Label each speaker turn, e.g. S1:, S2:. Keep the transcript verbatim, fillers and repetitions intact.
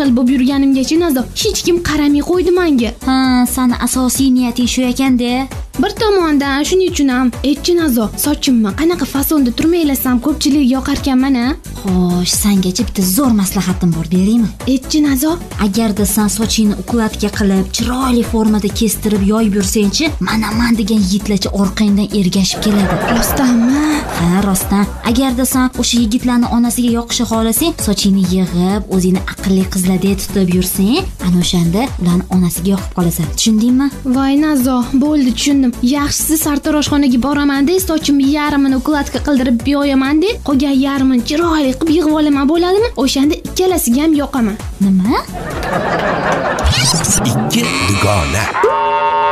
S1: xil bo'lib yurganimgacha Nazo hech kim qaramay qo'ydi menga.
S2: Ha, seni asosiy niyating shu ekan-da.
S1: Bir tomondan shuning uchun ham aytchi Nazo, sochimni qanaqa fasonda turmaylasam ko'pchilik yoqar ekan mana.
S2: Xo'sh, sengacha bitta zo'r maslahatim bor, beraymi?
S1: Aytchi Nazo.
S2: Agarda sen sochingni ukladka qilib, chiroyli formada kestirib yoyib yursang-chi, mana men degan yigitlarcha orqangdan ergashib keladi.
S1: Rostdanmi?
S2: Ha, rostdan. Agarda sen o'sha yigitlarning onasiga yoqishni xohlasang, sochingni yig'ib, o'zingni aqlli qizlardek tutib yursang, ana o'shanda ularning onasiga yoqib qolasan. Tushundingmi?
S1: Voy Nazo, bo'ldi, tushundim. Yaxshisi sartaroshxonaga boraman-da, sochimni yarmini ukladka qildirib yoyaman-da, qolgan yarmini chiroyli qilib yig'ib olaman, bo'ladimi? O'shanda ikkalasiga ham yoqaman.
S2: Nima?
S3: Ikki dugona.